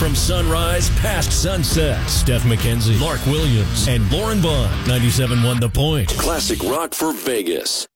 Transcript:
From sunrise past sunset, Steph McKenzie, Mark Williams, and Lauren Bond. 97.1 The Point. Classic rock for Vegas.